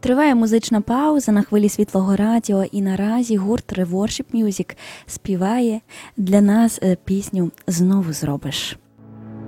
Триває музична пауза на хвилі Світлого радіо, і наразі гурт Worship Music співає для нас пісню «Знову зробиш».